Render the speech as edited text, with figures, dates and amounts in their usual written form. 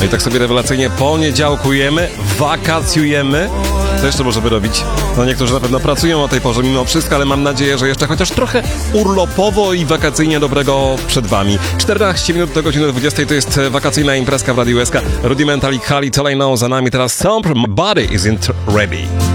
No i tak sobie rewelacyjnie poniedziałkujemy, wakacjujemy. Co jeszcze możemy robić? No niektórzy na pewno pracują o tej porze mimo wszystko, ale mam nadzieję, że jeszcze chociaż trochę urlopowo i wakacyjnie dobrego przed wami. 14 minut do godziny 20 to jest wakacyjna imprezka w Radiu SK. Rudimental i Kali, All I Know za nami teraz. Some Body Isn't Ready.